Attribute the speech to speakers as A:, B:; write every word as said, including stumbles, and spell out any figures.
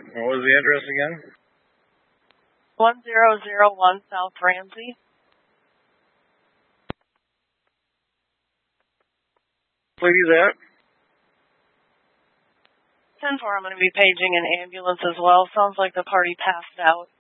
A: What was the address again?
B: one zero zero one South Ramsey.
A: Please, that.
B: ten four, I'm going to be paging an ambulance as well. Sounds like the party passed out.